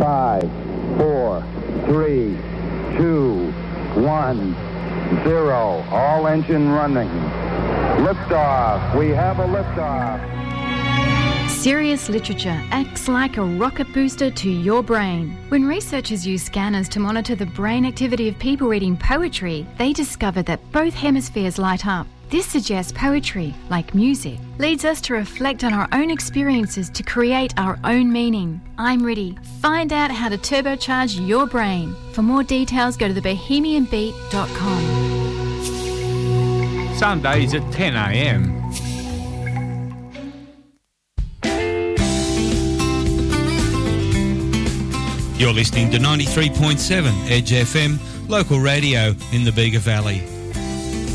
5, 4, 3, 2, 1, 0. All engine running. Liftoff. We have a liftoff. Serious Literature acts like a rocket booster to your brain. When researchers use scanners to monitor the brain activity of people reading poetry, they discovered that both hemispheres light up. This suggests poetry, like music, leads us to reflect on our own experiences to create our own meaning. I'm ready. Find out how to turbocharge your brain. For more details, go to thebohemianbeat.com. Sundays at 10 a.m. You're listening to 93.7 Edge FM, local radio in the Bega Valley.